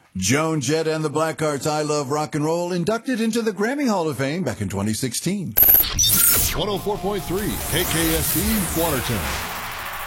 Joan Jett and the Blackhearts' I Love Rock and Roll inducted into the Grammy Hall of Fame back in 2016. 104.3 KKSD Watertown.